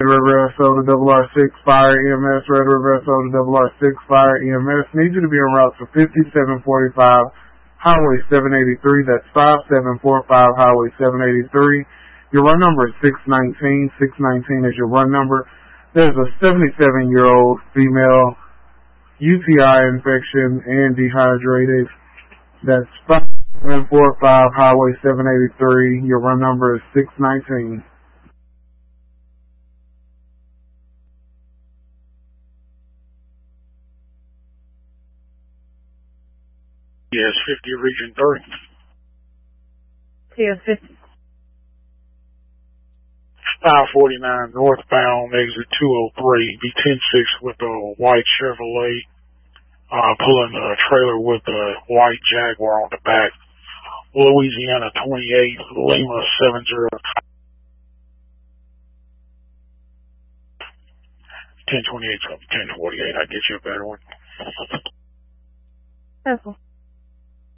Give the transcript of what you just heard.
River, Soda, RR6, Fire EMS, Red River, Soda, RR6, Fire EMS. Need you to be en route to 5745 Highway 783. That's 5745 Highway 783. Your run number is 619. 619 is your run number. There's a 77-year-old female, UTI infection and dehydrated. That's 5745 Highway 783. Your run number is 619. Yes, 50 Region 3. Yes, 50. 549 northbound, exit 203, be 10-6 with a white Chevrolet, pulling a trailer with a white Jaguar on the back. Louisiana 28, Lima 70. 1028, 1048, I get you a better one. Okay.